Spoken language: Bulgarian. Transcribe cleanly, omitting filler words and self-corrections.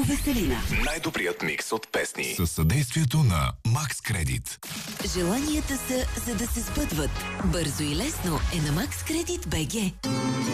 Веселина. Най-добрият микс от песни. Със съдействието на Max Credit. Желанията са, за да се сбъдват. Бързо и лесно е на Max Credit BG.